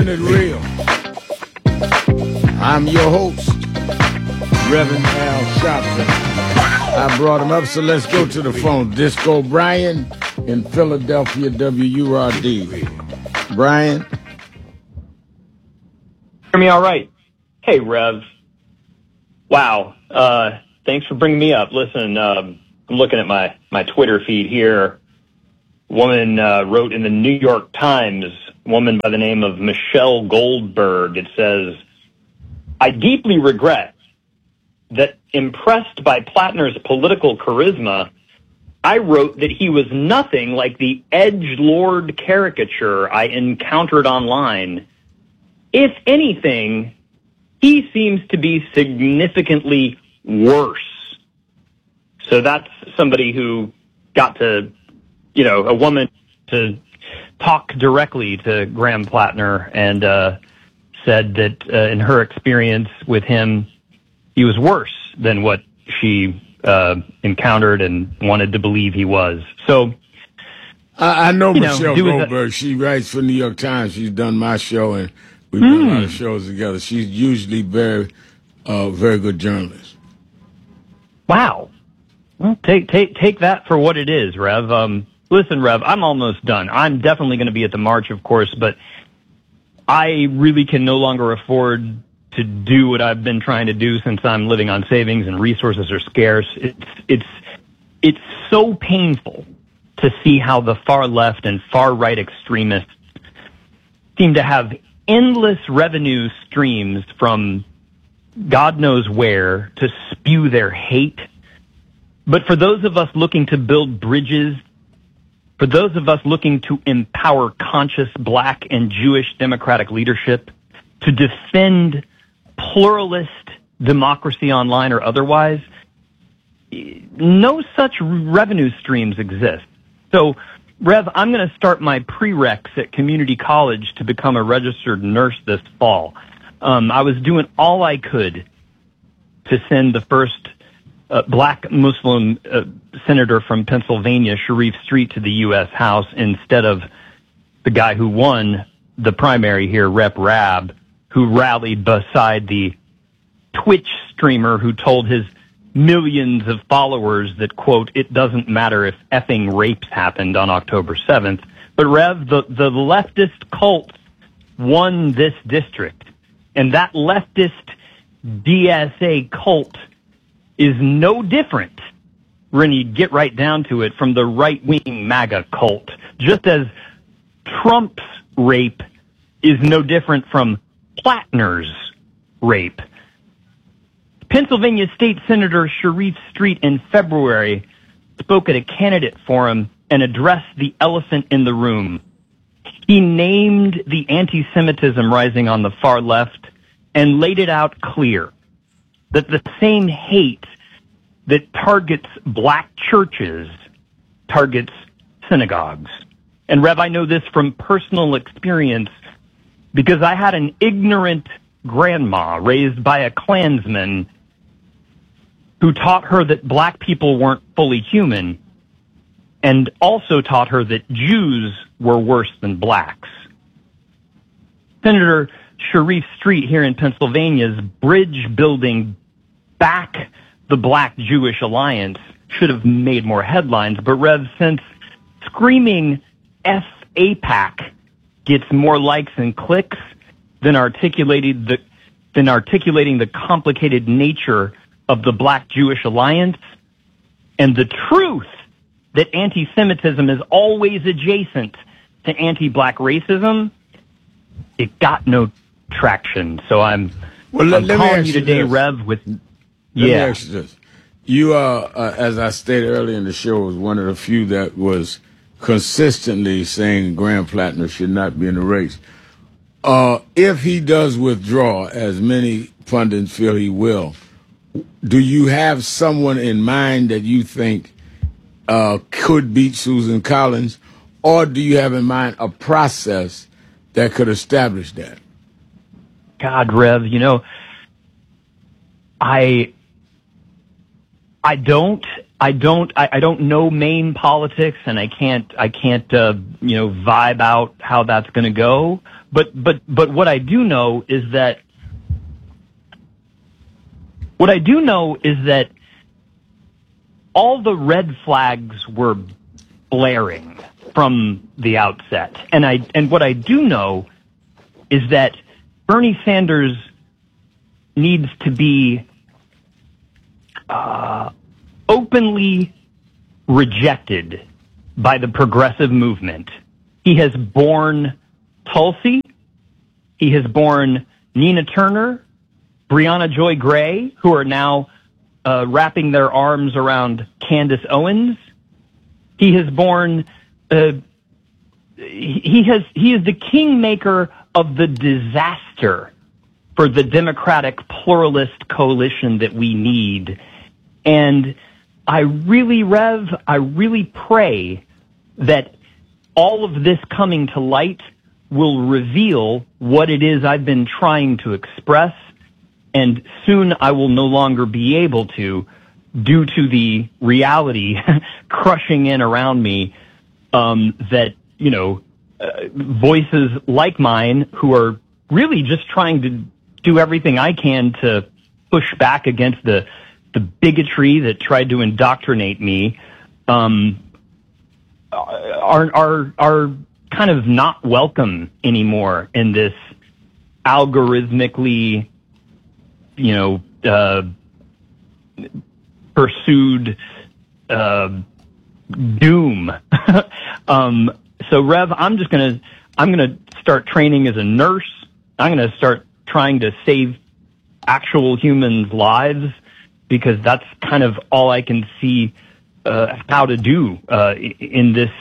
It real. I'm your host, Reverend Al Sharpton. I brought him up, so let's go to the phone. Disco Brian in Philadelphia, WURD. Brian? Hear me all right? Hey, Rev. Wow. Thanks for bringing me up. Listen, I'm looking at my Twitter feed here. A woman wrote in the New York Times, a woman by the name of Michelle Goldberg. It says, I deeply regret that impressed by Plattner's political charisma, I wrote that he was nothing like the edgelord caricature I encountered online. If anything, he seems to be significantly worse. So that's somebody who got to, a woman to talk directly to Graham Plattner and said that in her experience with him, he was worse than what she encountered and wanted to believe he was. So I know Michelle Goldberg. She writes for New York Times. She's done my show, and we've done a lot of shows together. She's usually very good journalist. Wow. Well, take that for what it is, Rev. Listen, Rev, I'm almost done. I'm definitely going to be at the march, of course, but I really can no longer afford to do what I've been trying to do since I'm living on savings and resources are scarce. It's so painful to see how the far left and far right extremists seem to have endless revenue streams from God knows where to spew their hate. But for those of us looking to build bridges, for those of us looking to empower conscious Black and Jewish democratic leadership, to defend pluralist democracy online or otherwise, no such revenue streams exist. So, Rev, I'm going to start my prereqs at community college to become a registered nurse this fall. I was doing all I could to send the first Black Muslim senator from Pennsylvania, Sharif Street, to the U.S. House instead of the guy who won the primary here, Rep. Rabb, who rallied beside the Twitch streamer who told his millions of followers that, quote, it doesn't matter if effing rapes happened on October 7th. But, Rev, the leftist cult won this district. And that leftist DSA cult is no different, when you get right down to it, from the right-wing MAGA cult. Just as Trump's rape is no different from Plattner's rape. Pennsylvania State Senator Sharif Street in February spoke at a candidate forum and addressed the elephant in the room. He named the anti-Semitism rising on the far left and laid it out clear that the same hate that targets Black churches targets synagogues. And Rev, I know this from personal experience because I had an ignorant grandma raised by a Klansman who taught her that Black people weren't fully human and also taught her that Jews were worse than Blacks. Senator Sharif Street here in Pennsylvania's bridge building back the Black-Jewish alliance should have made more headlines. But Rev, since screaming F AIPAC gets more likes and clicks than articulating the complicated nature of the Black-Jewish alliance and the truth that anti-Semitism is always adjacent to anti-Black racism, it got no traction. So I'm calling you today, Rev, with... Let me ask you this. You are, as I stated earlier in the show, was one of the few that was consistently saying Graham Plattner should not be in the race. If he does withdraw, as many pundits feel he will, do you have someone in mind that you think could beat Susan Collins, or do you have in mind a process that could establish that? God, Rev, I don't know Maine politics, and I can't vibe out how that's going to go. But what I do know is that all the red flags were blaring from the outset. And what I do know is that Bernie Sanders needs to be openly rejected by the progressive movement. He has borne Tulsi. He has borne Nina Turner, Breonna Joy Gray, who are now wrapping their arms around Candace Owens. He has borne. He is the kingmaker of the disaster for the Democratic pluralist coalition that we need. And I really pray that all of this coming to light will reveal what it is I've been trying to express, and soon I will no longer be able to, due to the reality crushing in around me, that, voices like mine who are really just trying to do everything I can to push back against the bigotry that tried to indoctrinate me, are kind of not welcome anymore in this algorithmically, pursued doom. So Rev, I'm gonna start training as a nurse. I'm gonna start trying to save actual humans' lives, because that's kind of all I can see how to do in this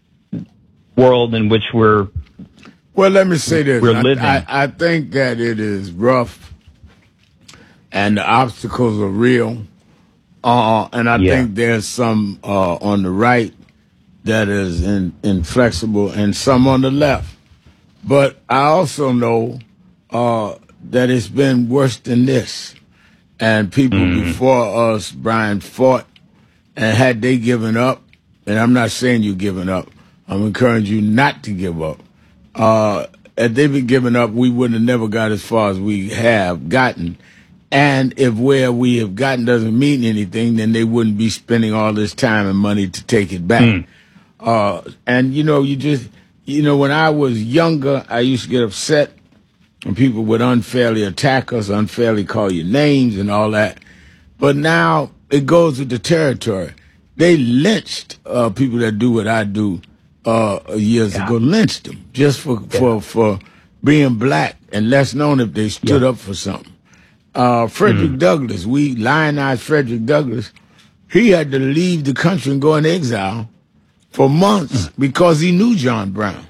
world in which we're. Well, let me say this. We're living. I think that it is rough, and the obstacles are real. And I think there's some on the right that is inflexible, and some on the left. But I also know that it's been worse than this. And people before us, Brian, fought, and had they given up, and I'm not saying you're giving up, I'm encouraging you not to give up. Had they been giving up, we wouldn't have never got as far as we have gotten. And if where we have gotten doesn't mean anything, then they wouldn't be spending all this time and money to take it back. And, when I was younger, I used to get upset when people would unfairly attack us, unfairly call you names and all that. But now it goes with the territory. They lynched people that do what I do years ago, lynched them just for being black and less known if they stood up for something. Frederick Douglass, we lionized Frederick Douglass. He had to leave the country and go in exile for months because he knew John Brown.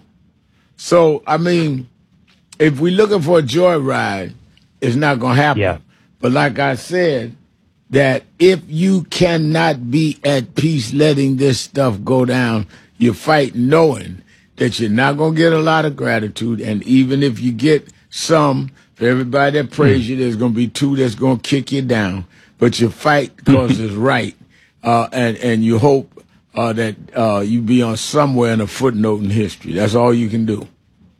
So, I mean, if we're looking for a joyride, it's not going to happen. Yeah. But like I said, that if you cannot be at peace letting this stuff go down, you fight knowing that you're not going to get a lot of gratitude. And even if you get some, for everybody that praise you, there's going to be two that's going to kick you down. But you fight because it's right. And you hope that you be on somewhere in a footnote in history. That's all you can do.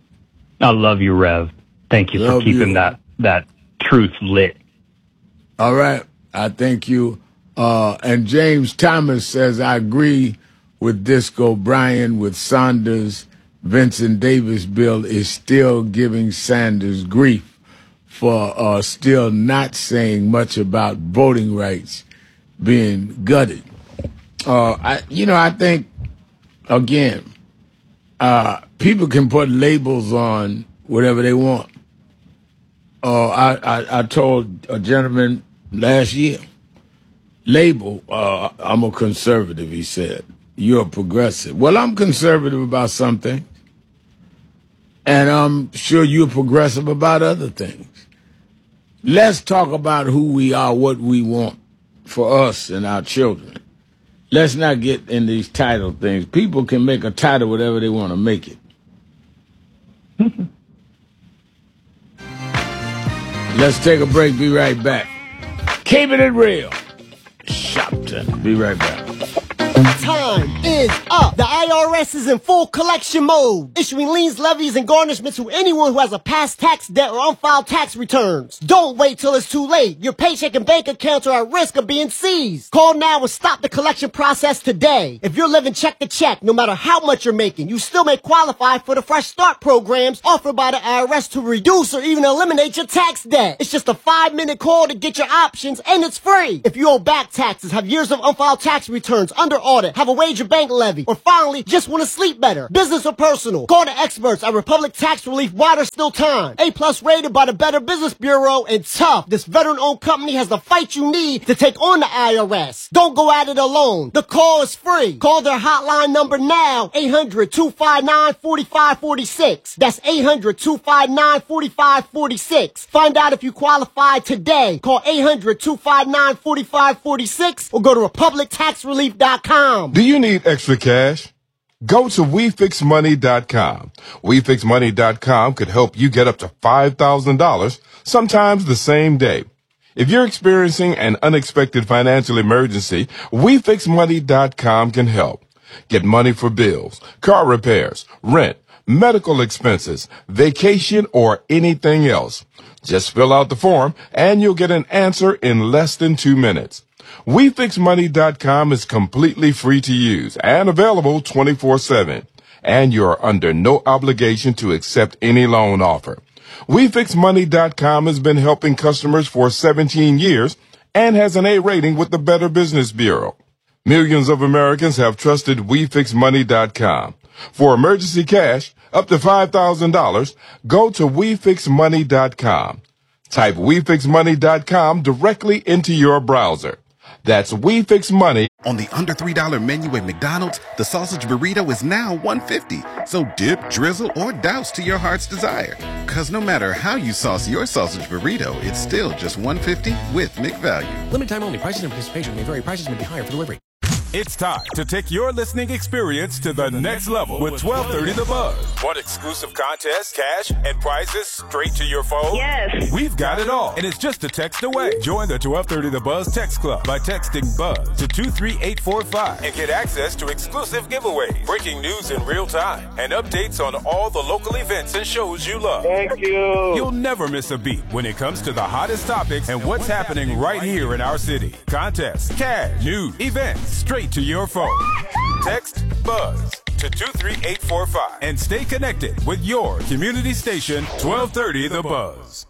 I love you, Rev. Thank you for keeping that truth lit. All right. I thank you. And James Thomas says, I agree with Disco Brian, with Sanders. Vincent Davis bill is still giving Sanders grief for still not saying much about voting rights being gutted. I think, again, people can put labels on whatever they want. I told a gentleman last year, label, I'm a conservative, he said. You're a progressive. Well, I'm conservative about some things, and I'm sure you're progressive about other things. Let's talk about who we are, what we want for us and our children. Let's not get in these title things. People can make a title whatever they want to make it. Let's take a break. Be right back. Keeping it real. Shopton. Be right back. Time is up. The IRS is in full collection mode, issuing liens, levies, and garnishments to anyone who has a past tax debt or unfiled tax returns. Don't wait till it's too late. Your paycheck and bank accounts are at risk of being seized. Call now and stop the collection process today. If you're living check to check, no matter how much you're making, you still may qualify for the Fresh Start programs offered by the IRS to reduce or even eliminate your tax debt. It's just a 5-minute call to get your options, and it's free. If you owe back taxes, have years of unfiled tax returns, under audit, have a wage or bank levy, or finally, just want to sleep better, business or personal, call the experts at Republic Tax Relief while there's still time. A+ rated by the Better Business Bureau, and tough. This veteran-owned company has the fight you need to take on the IRS. Don't go at it alone. The call is free. Call their hotline number now, 800-259-4546. That's 800-259-4546. Find out if you qualify today. Call 800-259-4546 or go to republictaxrelief.com. Do you need extra cash? Go to WeFixMoney.com. WeFixMoney.com could help you get up to $5,000, sometimes the same day. If you're experiencing an unexpected financial emergency, WeFixMoney.com can help. Get money for bills, car repairs, rent, medical expenses, vacation, or anything else. Just fill out the form and you'll get an answer in less than 2 minutes. WeFixMoney.com is completely free to use and available 24/7. And you're under no obligation to accept any loan offer. WeFixMoney.com has been helping customers for 17 years and has an A rating with the Better Business Bureau. Millions of Americans have trusted WeFixMoney.com. For emergency cash, up to $5,000, go to WeFixMoney.com. Type WeFixMoney.com directly into your browser. That's WeFixMoney. On the under $3 menu at McDonald's, the sausage burrito is now $1.50. So dip, drizzle, or douse to your heart's desire. Cause no matter how you sauce your sausage burrito, it's still just $1.50 with McValue. Limited time only. Prices and participation may vary. Prices may be higher for delivery. It's time to take your listening experience to the next level with 1230 The Buzz. Want exclusive contests, cash, and prizes straight to your phone? Yes. We've got it all, and it's just a text away. Join the 1230 The Buzz text club by texting BUZZ to 23845 and get access to exclusive giveaways, breaking news in real time, and updates on all the local events and shows you love. Thank you. You'll never miss a beat when it comes to the hottest topics and what's happening right here in our city. Contests, cash, news, events, straight to your phone. Text BUZZ to 23845 and stay connected with your community station, 1230 The Buzz.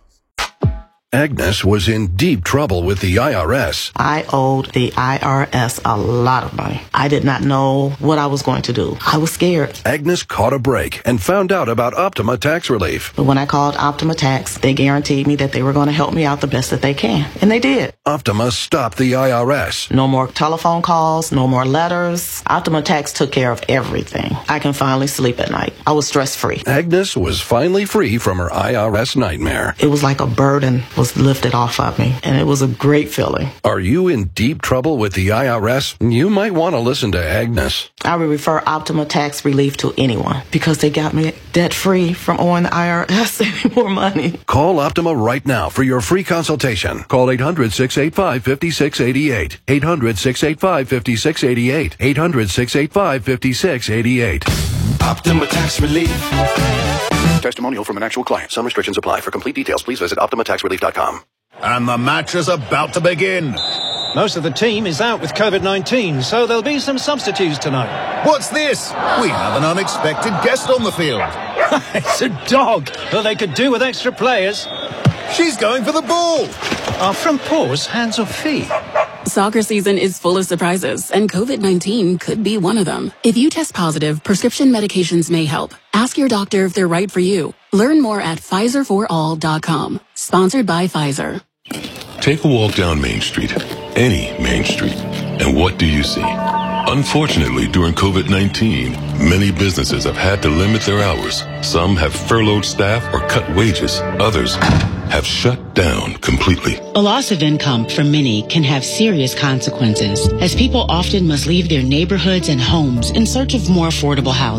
Agnes was in deep trouble with the IRS. I owed the IRS a lot of money. I did not know what I was going to do. I was scared. Agnes caught a break and found out about Optima Tax Relief. But when I called Optima Tax, they guaranteed me that they were going to help me out the best that they can. And they did. Optima stopped the IRS. No more telephone calls, no more letters. Optima Tax took care of everything. I can finally sleep at night. I was stress-free. Agnes was finally free from her IRS nightmare. It was like a burden was lifted off of me, and it was a great feeling. Are you in deep trouble with the IRS? You might want to listen to Agnes. I would refer Optima Tax Relief to anyone because they got me debt-free from owing the IRS any more money. Call Optima right now for your free consultation. Call 800-685-5688. 800-685-5688. 800-685-5688. Optima Tax Relief. Testimonial from an actual client. Some restrictions apply. For complete details, please visit OptimaTaxRelief.com. And the match is about to begin. Most of the team is out with COVID-19, so there'll be some substitutes tonight. What's this? We have an unexpected guest on the field. It's a dog. Well, they could do with extra players. She's going for the ball. Are front paws hands or feet? Soccer season is full of surprises, and COVID-19 could be one of them. If you test positive, prescription medications may help. Ask your doctor if they're right for you. Learn more at PfizerForAll.com. Sponsored by Pfizer. Take a walk down Main Street, any Main Street, and what do you see? Unfortunately, during COVID-19, many businesses have had to limit their hours. Some have furloughed staff or cut wages. Others have shut down completely. A loss of income for many can have serious consequences, as people often must leave their neighborhoods and homes in search of more affordable housing.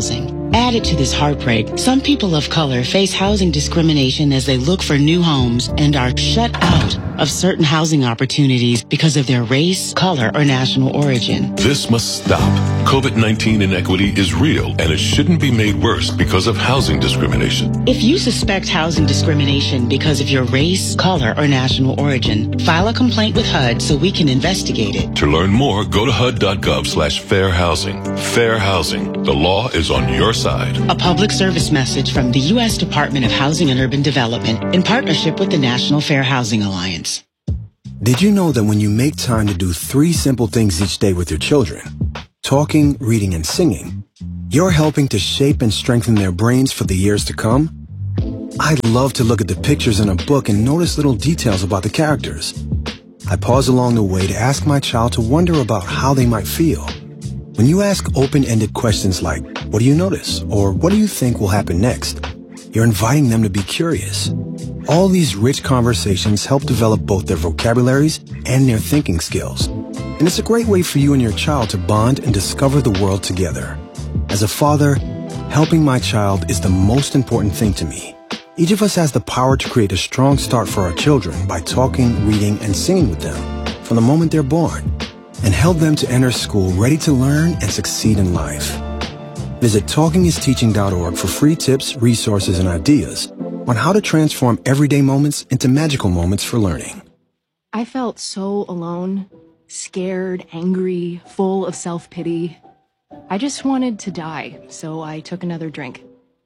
Added to this heartbreak, some people of color face housing discrimination as they look for new homes and are shut out of certain housing opportunities because of their race, color, or national origin. This must stop. COVID-19 inequity is real, and it shouldn't be made worse because of housing discrimination. If you suspect housing discrimination because of your race, color, or national origin, file a complaint with HUD so we can investigate it. To learn more, go to HUD.gov/fair housing. Fair housing. The law is on your side. A public service message from the U.S. Department of Housing and Urban Development in partnership with the National Fair Housing Alliance. Did you know that when you make time to do 3 simple things each day with your children, talking, reading, and singing, you're helping to shape and strengthen their brains for the years to come? I love to look at the pictures in a book and notice little details about the characters. I pause along the way to ask my child to wonder about how they might feel. When you ask open-ended questions like, what do you notice? Or what do you think will happen next? You're inviting them to be curious. All these rich conversations help develop both their vocabularies and their thinking skills. And it's a great way for you and your child to bond and discover the world together. As a father, helping my child is the most important thing to me. Each of us has the power to create a strong start for our children by talking, reading, and singing with them from the moment they're born, and help them to enter school ready to learn and succeed in life. Visit TalkingIsTeaching.org for free tips, resources, and ideas on how to transform everyday moments into magical moments for learning. I felt so alone, scared, angry, full of self-pity. I just wanted to die, so I took another drink.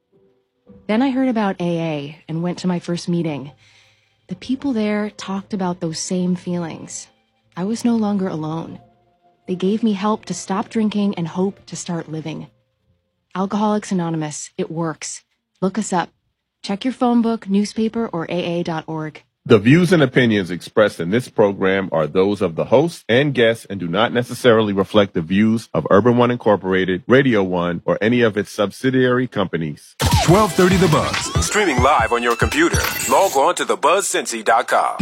Then I heard about AA and went to my first meeting. The people there talked about those same feelings. I was no longer alone. They gave me help to stop drinking and hope to start living. Alcoholics Anonymous, it works. Look us up. Check your phone book, newspaper, or AA.org. The views and opinions expressed in this program are those of the host and guests and do not necessarily reflect the views of Urban One Incorporated, Radio One, or any of its subsidiary companies. 1230 The Buzz. Streaming live on your computer. Log on to thebuzzcincy.com.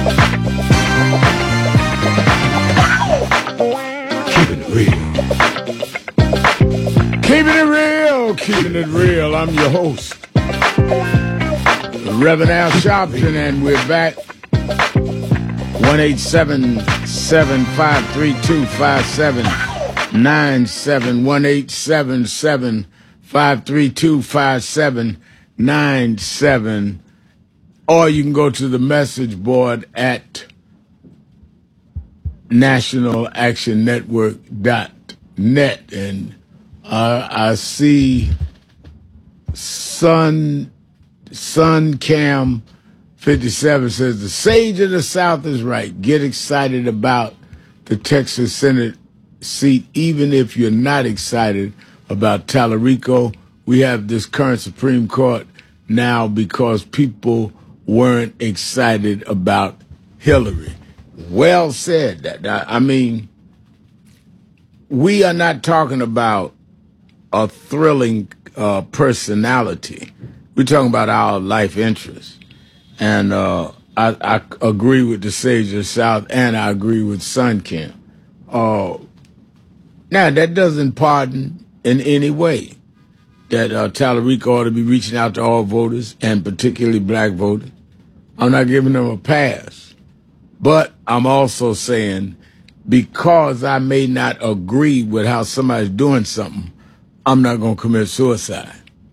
Keeping it real. Keeping it real. Keeping it real. I'm your host, Reverend Al Sharpton, and we're back. 1-877-532-5797. 1-877-532-5797. Or you can go to the message board at nationalactionnetwork.net. And I see Sun Cam 57 says the sage of the South is right. Get excited about the Texas Senate seat, even if you're not excited about Tallarico. We have this current Supreme Court now because people weren't excited about Hillary. Well said. I mean, we are not talking about a thrilling personality. We're talking about our life interests. And I agree with the Sage of the South, and I agree with Sun Camp. Now, that doesn't pardon in any way that Tallarico ought to be reaching out to all voters, and particularly black voters. I'm not giving them a pass. But I'm also saying, because I may not agree with how somebody's doing something, I'm not going to commit suicide.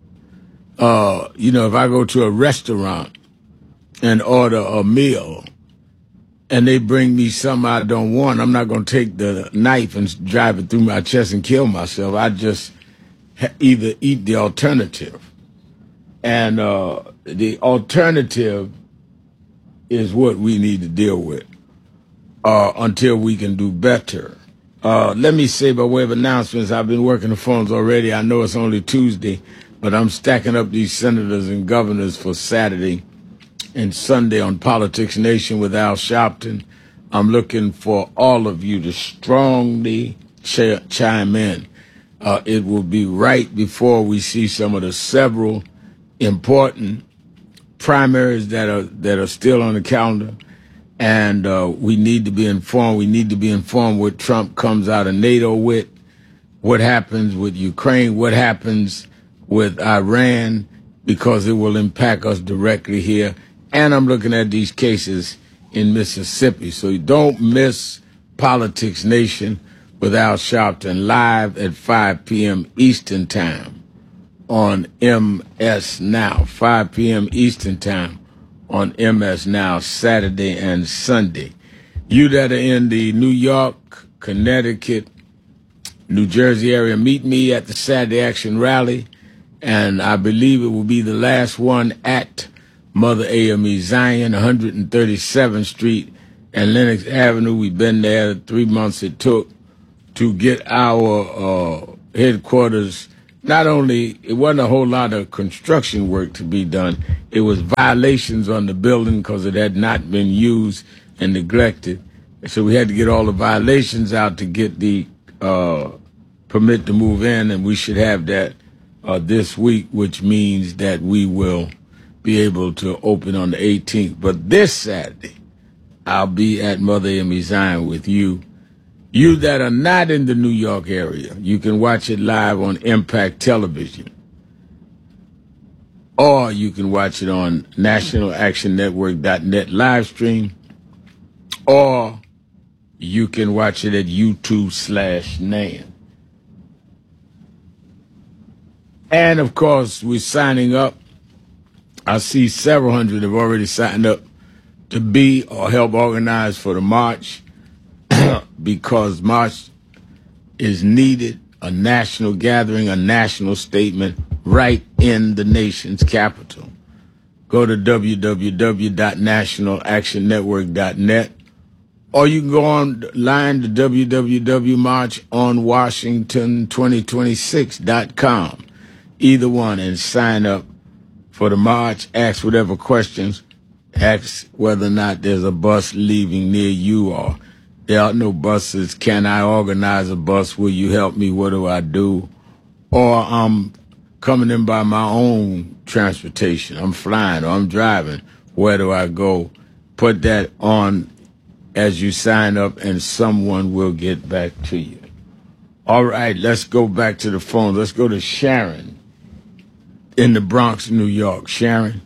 If I go to a restaurant and order a meal and they bring me something I don't want, I'm not going to take the knife and drive it through my chest and kill myself. I just either eat the alternative. And the alternative is what we need to deal with until we can do better. Let me say, by way of announcements, I've been working the phones already. I know it's only Tuesday, but I'm stacking up these senators and governors for Saturday and Sunday on Politics Nation with Al Sharpton. I'm looking for all of you to strongly chime in. It will be right before we see some of the several important primaries that are still on the calendar. And we need to be informed. We need to be informed what Trump comes out of NATO with, what happens with Ukraine, what happens with Iran because it will impact us directly here. And I'm looking at these cases in Mississippi. So you don't miss Politics Nation with Al Sharpton live at 5 p.m. Eastern Time on MS Now. 5 p.m. Eastern Time on MS Now, Saturday and Sunday. You that are in the New York, Connecticut, New Jersey area, meet me at the Saturday Action Rally, and I believe it will be the last one at Mother AME Zion, 137th Street and Lenox Avenue. We've been there 3 months it took to get our headquarters. Not only, it wasn't a whole lot of construction work to be done, it was violations on the building because it had not been used and neglected. So we had to get all the violations out to get the permit to move in, and we should have that this week, which means that we will be able to open on the 18th. But this Saturday, I'll be at Mother AME Zion with you. You that are not in the New York area, you can watch it live on Impact Television. Or you can watch it on nationalactionnetwork.net live stream. Or you can watch it at YouTube/NAN. And, of course, we're signing up. I see several hundred have already signed up to be or help organize for the march because march is needed, a national gathering, a national statement right in the nation's capital. Go to www.nationalactionnetwork.net or you can go online to www.marchonwashington2026.com. Either one, and sign up for the march. Ask whatever questions. Ask whether or not there's a bus leaving near you or there are no buses. Can I organize a bus? Will you help me? What do I do? Or I'm coming in by my own transportation. I'm flying or I'm driving. Where do I go? Put that on as you sign up and someone will get back to you. All right, let's go back to the phone. Let's go to Sharon in the Bronx, New York. Sharon?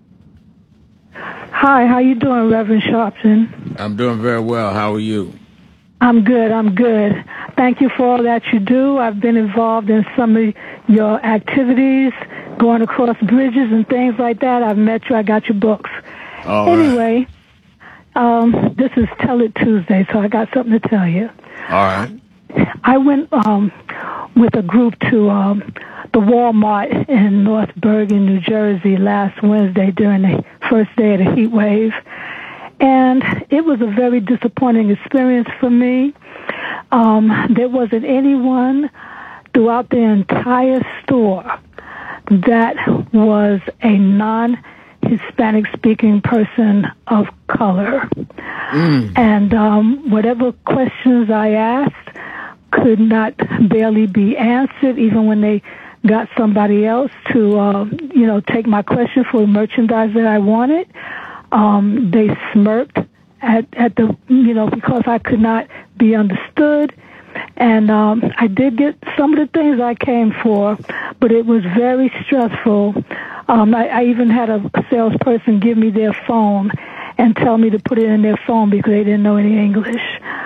Hi, how you doing, Reverend Sharpton? I'm doing very well. How are you? I'm good. Thank you for all that you do. I've been involved in some of your activities, going across bridges and things like that. I've met you. I got your books. Anyway, this is Tell It Tuesday, so I got something to tell you. All right. I went with a group to the Walmart in North Bergen, New Jersey last Wednesday during the first day of the heat wave. And it was a very disappointing experience for me. There wasn't anyone throughout the entire store that was a non-Hispanic speaking person of color. And whatever questions I asked could not barely be answered, even when they got somebody else to, take my question for merchandise that I wanted. They smirked at the, because I could not be understood. And I did get some of the things I came for, but it was very stressful. I even had a salesperson give me their phone and tell me to put it in their phone because they didn't know any English.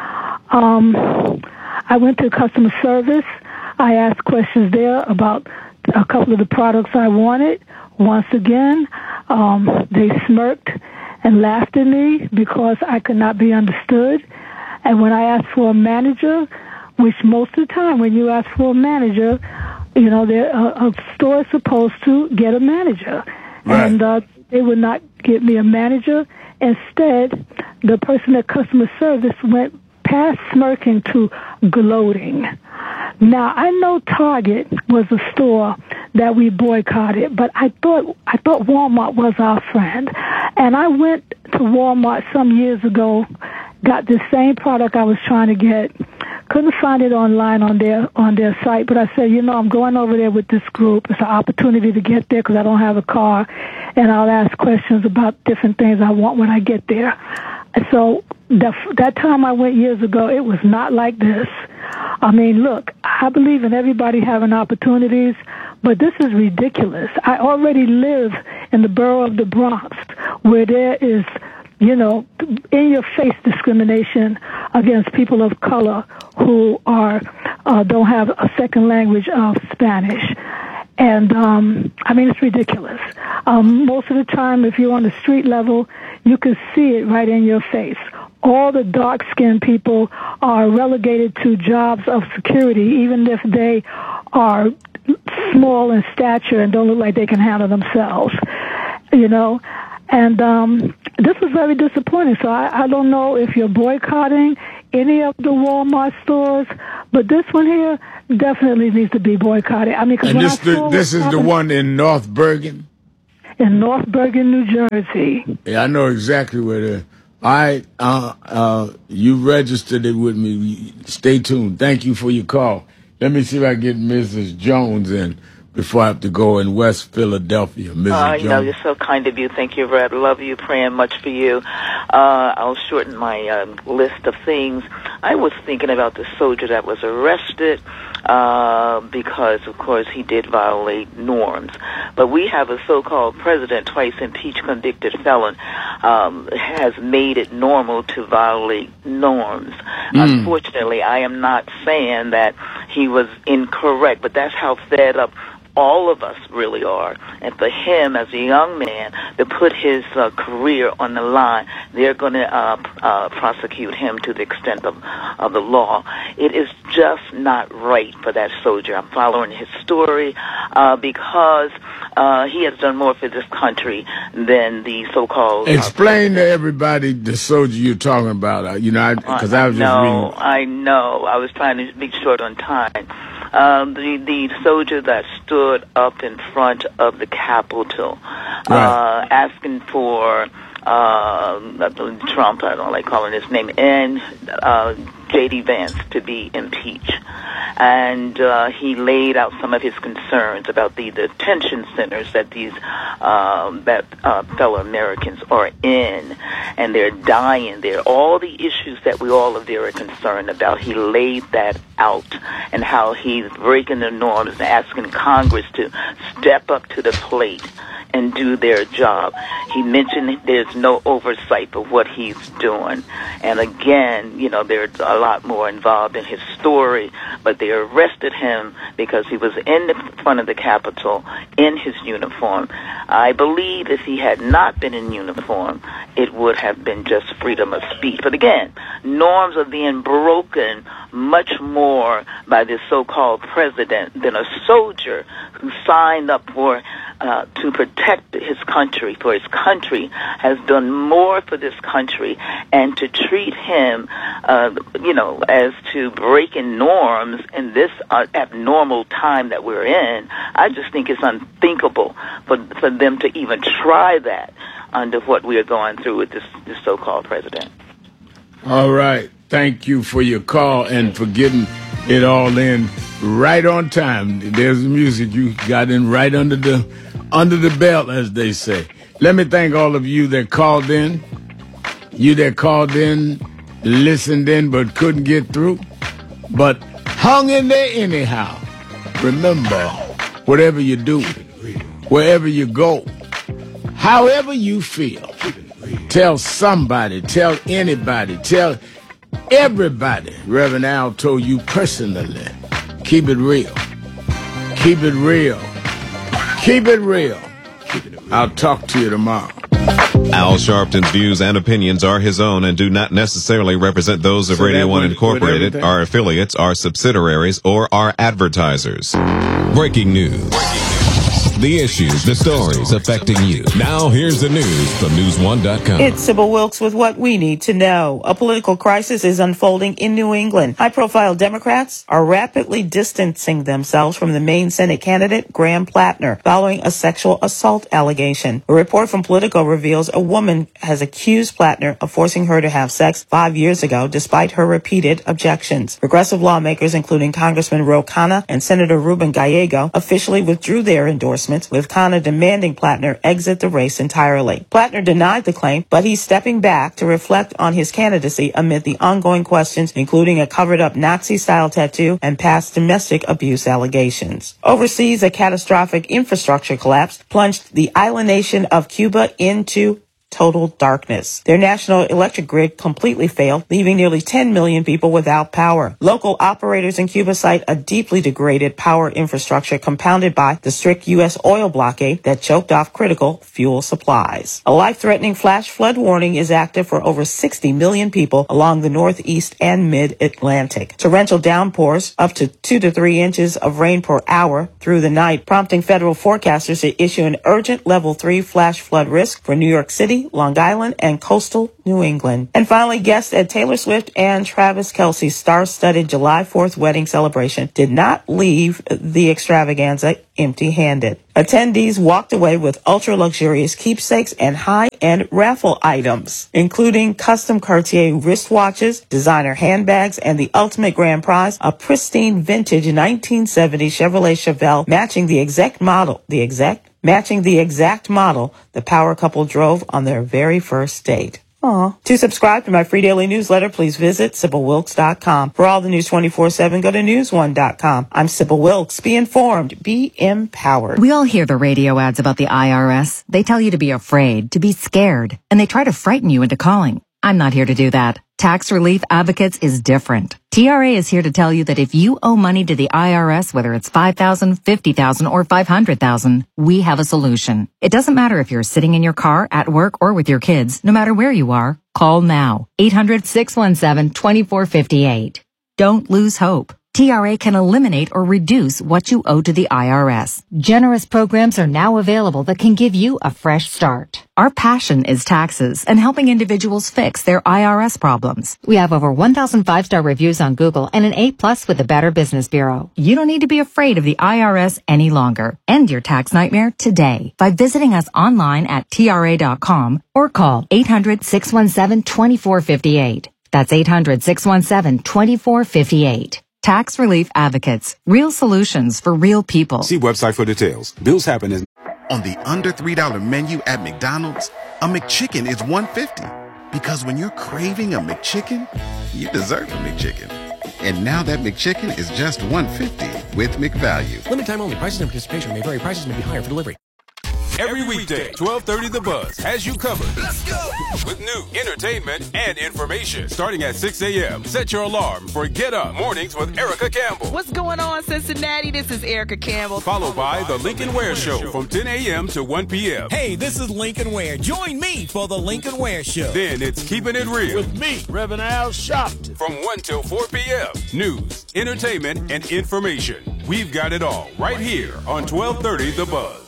I went to customer service. I asked questions there about a couple of the products I wanted. Once again, they smirked and laughed at me because I could not be understood. And when I asked for a manager, which most of the time when you ask for a manager, a store is supposed to get a manager. Right. And they would not get me a manager. Instead, the person at customer service went past smirking to gloating. Now, I know Target was a store that we boycotted, but I thought Walmart was our friend. And I went to Walmart some years ago, got the same product I was trying to get, couldn't find it online on their site, but I said, I'm going over there with this group. It's an opportunity to get there because I don't have a car, and I'll ask questions about different things I want when I get there. So that time I went years ago, it was not like this. I mean, look, I believe in everybody having opportunities, But this is ridiculous. I already live in the borough of the Bronx, where there is, in-your-face discrimination against people of color who don't have a second language of Spanish. And, it's ridiculous. Most of the time, if you're on the street level, you can see it right in your face. All the dark-skinned people are relegated to jobs of security, even if they are small in stature and don't look like they can handle themselves, And this is very disappointing. So I don't know if you're boycotting any of the Walmart stores, but this one here definitely needs to be boycotted. And this is the one in North Bergen? In North Bergen, New Jersey. Yeah, I know exactly where it is. All right, you registered it with me. Stay tuned. Thank you for your call. Let me see if I can get Mrs. Jones in before I have to go in West Philadelphia. Mrs. Jones. You're so kind of you. Thank you, Red. Love you. Praying much for you. I'll shorten my list of things. I was thinking about the soldier that was arrested because, of course, he did violate norms. But we have a so-called president, twice impeached, convicted felon, has made it normal to violate norms. Unfortunately, I am not saying that he was incorrect, but that's how fed up all of us really are. And for him, as a young man, to put his career on the line, they're going to prosecute him to the extent of the law. It is just not right for that soldier. I'm following his story because he has done more for this country than the so-called... Explain to everybody the soldier you're talking about, because I was just reading... I know. I was trying to be short on time. The soldier that stood up in front of the Capitol, asking for Trump, I don't like calling his name, and J.D. Vance to be impeached. And he laid out some of his concerns about the detention centers that these fellow Americans are in, and they're dying there. All the issues that we all are very concerned about, he laid that out, and how he's breaking the norms and asking Congress to step up to the plate and do their job. He mentioned there's no oversight of what he's doing. And again, there's a lot more involved in his story, but they arrested him because he was in the front of the Capitol in his uniform. I believe if he had not been in uniform, it would have been just freedom of speech. But again, norms are being broken much more by this so-called president than a soldier who signed up for to protect his country, for his country, has done more for this country, and to treat him, as to breaking norms in this abnormal time that we're in, I just think it's unthinkable for them to even try that under what we are going through with this so-called president. All right. Thank you for your call and for getting it all in right on time. There's the music you got in right under the belt, as they say. Let me thank all of you that called in. You that called in, listened in, but couldn't get through, but hung in there anyhow. Remember, whatever you do, wherever you go, however you feel, tell somebody, tell anybody, tell everybody. Reverend Al told you personally, keep it real. Keep it real. Keep it real. I'll talk to you tomorrow. Al Sharpton's views and opinions are his own and do not necessarily represent those of Radio 1 Incorporated, our affiliates, our subsidiaries, or our advertisers. Breaking news. The issues, the stories affecting you. Now here's the news from News1.com. It's Sybil Wilkes with what we need to know. A political crisis is unfolding in New England. High-profile Democrats are rapidly distancing themselves from the Maine Senate candidate, Graham Plattner, following a sexual assault allegation. A report from Politico reveals a woman has accused Plattner of forcing her to have sex 5 years ago, despite her repeated objections. Progressive lawmakers, including Congressman Ro Khanna and Senator Ruben Gallego, officially withdrew their endorsement endorsements, with Khanna demanding Plattner exit the race entirely. Plattner denied the claim, but he's stepping back to reflect on his candidacy amid the ongoing questions, including a covered-up Nazi-style tattoo and past domestic abuse allegations. Overseas, a catastrophic infrastructure collapse plunged the island nation of Cuba into total darkness. Their national electric grid completely failed, leaving nearly 10 million people without power. Local operators in Cuba cite a deeply degraded power infrastructure compounded by the strict U.S. oil blockade that choked off critical fuel supplies. A life-threatening flash flood warning is active for over 60 million people along the northeast and mid-Atlantic. Torrential downpours up to 2 to 3 inches of rain per hour through the night, prompting federal forecasters to issue an urgent level 3 flash flood risk for New York City, Long Island, and coastal New England. And finally, guests at Taylor Swift and Travis Kelce's star-studded July 4th wedding celebration did not leave the extravaganza empty-handed. Attendees walked away with ultra-luxurious keepsakes and high-end raffle items, including custom Cartier wristwatches, designer handbags, and the ultimate grand prize, a pristine vintage 1970 Chevrolet Chevelle matching the exact model the power couple drove on their very first date. Aww. To subscribe to my free daily newsletter, please visit SybilWilkes.com. For all the news 24/7, go to newsone.com. I'm Sybil Wilkes. Be informed. Be empowered. We all hear the radio ads about the IRS. They tell you to be afraid, to be scared, and they try to frighten you into calling. I'm not here to do that. Tax Relief Advocates is different. TRA is here to tell you that if you owe money to the IRS, whether it's $5,000, $50,000, or $500,000, we have a solution. It doesn't matter if you're sitting in your car, at work, or with your kids. No matter where you are, call now. 800-617-2458. Don't lose hope. TRA can eliminate or reduce what you owe to the IRS. Generous programs are now available that can give you a fresh start. Our passion is taxes and helping individuals fix their IRS problems. We have over 1,000 5-star reviews on Google and an A+ with the Better Business Bureau. You don't need to be afraid of the IRS any longer. End your tax nightmare today by visiting us online at TRA.com or call 800-617-2458. That's 800-617-2458. Tax Relief Advocates. Real solutions for real people. See website for details. Bills happen in... On the under $3 menu at McDonald's, a McChicken is $1.50. Because when you're craving a McChicken, you deserve a McChicken. And now that McChicken is just $1.50 with McValue. Limited time only. Prices and participation may vary. Prices may be higher for delivery. Every weekday, 12:30 The Buzz has you covered. Let's go! With news, entertainment, and information. Starting at 6 a.m., set your alarm for Get Up Mornings with Erica Campbell. What's going on, Cincinnati? This is Erica Campbell. Followed by The Lincoln Ware Show from 10 a.m. to 1 p.m. Hey, this is Lincoln Ware. Join me for The Lincoln Ware Show. Then it's Keeping It Real. With me, Reverend Al Sharpton. From 1 till 4 p.m. News, entertainment, and information. We've got it all right here on 12:30 The Buzz.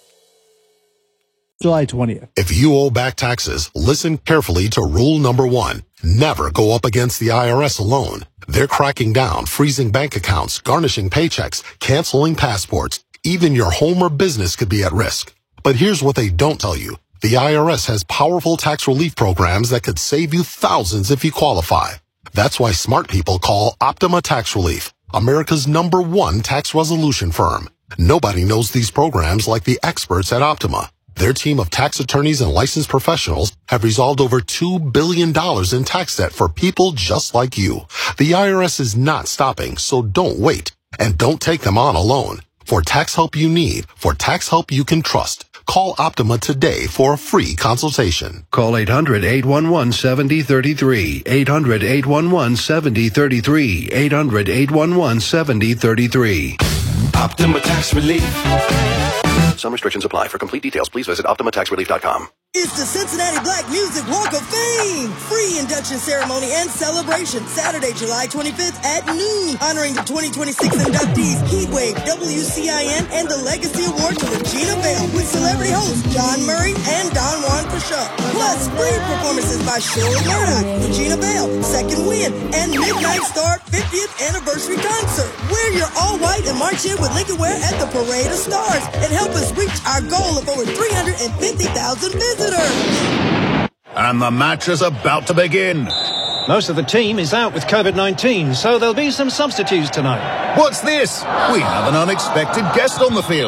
July 20th. If you owe back taxes, listen carefully to rule number 1. Never go up against the IRS alone. They're cracking down, freezing bank accounts, garnishing paychecks, canceling passports. Even your home or business could be at risk. But here's what they don't tell you. The IRS has powerful tax relief programs that could save you thousands if you qualify. That's why smart people call Optima Tax Relief, America's #1 tax resolution firm. Nobody knows these programs like the experts at Optima. Their team of tax attorneys and licensed professionals have resolved over $2 billion in tax debt for people just like you. The IRS is not stopping, so don't wait. And don't take them on alone. For tax help you need, for tax help you can trust, call Optima today for a free consultation. Call 800-811-7033, 800-811-7033, 800-811-7033. Optima Tax Relief. Some restrictions apply. For complete details, please visit OptimaTaxRelief.com. It's the Cincinnati Black Music Walk of Fame. Free induction ceremony and celebration Saturday, July 25th at noon. Honoring the 2026 inductees Heatwave, WCIN, and the Legacy Award to Regina Bell with celebrity hosts John Murray and Don Juan Pashuk. Plus, free performances by Cheryl Murdoch, Regina Bell, Second Wind, and Midnight Star 50th Anniversary Concert. Wear your all-white and march in with Lincoln Ware at the Parade of Stars and help us reach our goal of over 350,000 visitors. And the match is about to begin. Most of the team is out with COVID-19, so there'll be some substitutes tonight. What's this? We have an unexpected guest on the field.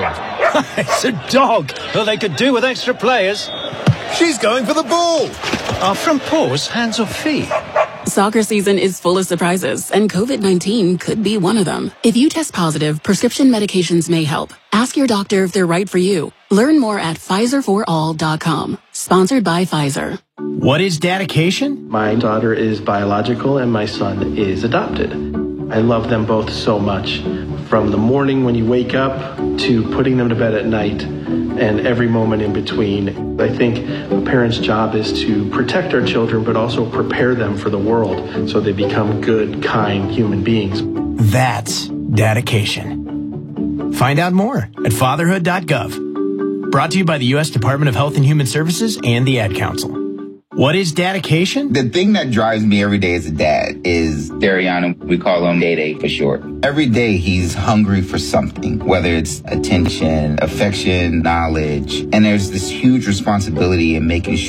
It's a dog. Well, they could do with extra players. She's going for the ball. Are front paws hands or feet? Soccer season is full of surprises, and COVID-19 could be one of them. If you test positive, prescription medications may help. Ask your doctor if they're right for you. Learn more at PfizerForAll.com. Sponsored by Pfizer. What is dedication? My daughter is biological and my son is adopted. I love them both so much. From the morning when you wake up to putting them to bed at night and every moment in between. I think a parent's job is to protect our children, but also prepare them for the world so they become good, kind human beings. That's dedication. Find out more at fatherhood.gov. Brought to you by the U.S. Department of Health and Human Services and the Ad Council. What is dedication? The thing that drives me every day as a dad is Dariana. We call him Day-Day for short. Every day he's hungry for something, whether it's attention, affection, knowledge. And there's this huge responsibility in making sure